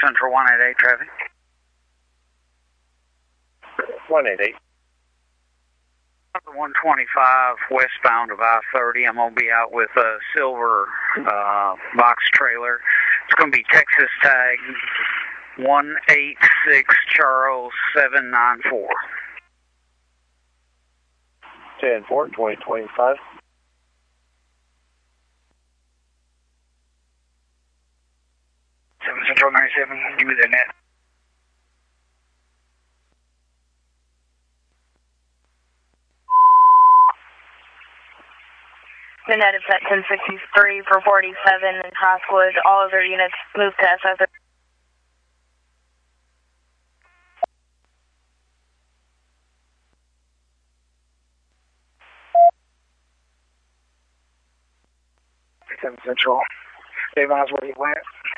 Central 188 traffic. 188. 125 westbound of I-30. I'm going to be out with a silver box trailer. It's going to be Texas tag 186 Charles 794. 10-4, 2025. Central 97, give me the net. The net is at 1063 for 47 in Crosswood. All other units move to SO30. Central. Dave Eyes, where you went?